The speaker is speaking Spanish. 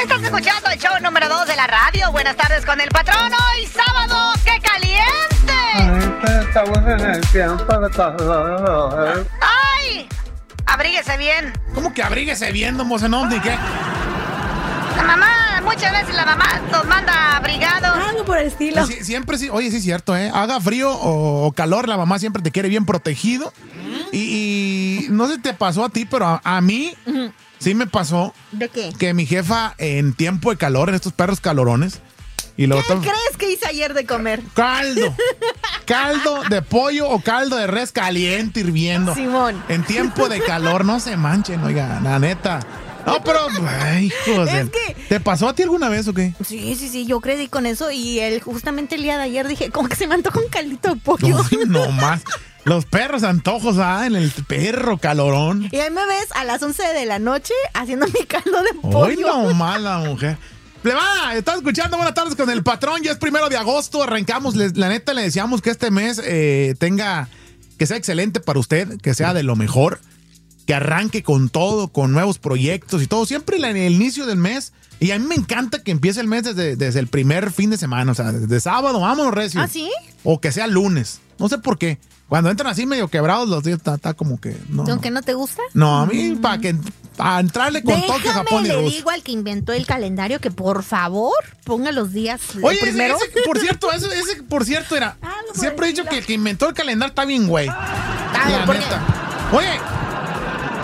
Estás escuchando el show número 2 de la radio. Buenas tardes con el patrón. Hoy sábado, ¡qué caliente! Estamos en el tiempo de calor. ¡Ay! Abríguese bien. ¿Cómo que abríguese bien, don Bocenón? ¿Y qué? La mamá, muchas veces la mamá nos manda abrigados. Algo por el estilo. Siempre sí. Oye, sí es cierto, ¿eh? Haga frío o calor, la mamá siempre te quiere bien protegido. Y no sé si te pasó a ti, pero a mí sí me pasó. ¿De qué? Que mi jefa en tiempo de calor, en estos perros calorones. Y luego ¿Qué crees que hice ayer de comer? Caldo. Caldo de pollo o caldo de res caliente, hirviendo. Simón. En tiempo de calor, no se manchen, oiga, la neta. No, pero, ay, hijos Es que- ¿te pasó a ti alguna vez o qué? Sí, yo crecí con eso y justamente el día de ayer dije, como que se me antoja un caldito de pollo. Ay, no más. Los perros antojos, en el perro calorón. Y ahí me ves a las 11 de la noche haciendo mi caldo de Hoy pollo. no más la mujer. Plebada, estás escuchando Buenas tardes con el patrón. Ya es 1 de agosto, arrancamos. La neta le deseamos que este mes que sea excelente para usted, que sea de lo mejor, que arranque con todo, con nuevos proyectos y todo. Siempre en el inicio del mes. Y a mí me encanta que empiece el mes desde el primer fin de semana, o sea, desde sábado, vámonos, recio. ¿Ah, sí? O que sea lunes. No sé por qué. Cuando entran así medio quebrados los días, está como que... ¿Aunque no te gusta? No, a mí para entrarle con toque a Japón y le Rusia. digo al que inventó el calendario que por favor ponga los días Oye, primero. ese, por cierto, era... Algo por Siempre he el dicho que estilo. el que inventó el calendario está bien, güey. La ¿por qué? neta. Oye,